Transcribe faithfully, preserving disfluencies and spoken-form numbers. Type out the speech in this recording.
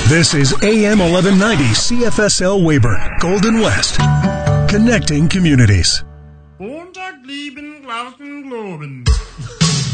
This is A M eleven ninety C F S L Weyburn, Golden West, connecting communities. Montag lieben, glauben, globen.